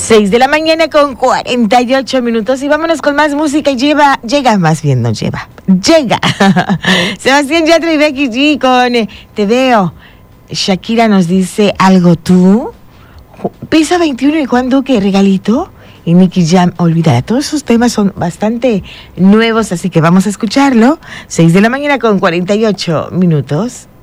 6 de la mañana con 48 minutos y vámonos con más música. Llega. Sebastián Yatra y Becky G con Te Veo. Shakira nos dice Algo Tú. Pisa 21 y Juan Duque, Regalito. Y Nicky Jam, Olvídala. Todos esos temas son bastante nuevos, así que vamos a escucharlo. 6 de la mañana con 48 minutos.